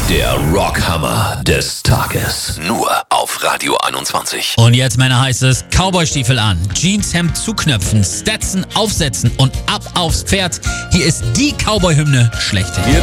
Der Rockhammer des Tages. Nur auf Radio 21. Und jetzt, Männer, heißt es Cowboystiefel an, Jeanshemd zuknöpfen, Stetson aufsetzen und ab aufs Pferd. Hier ist die Cowboy-Hymne schlechthin.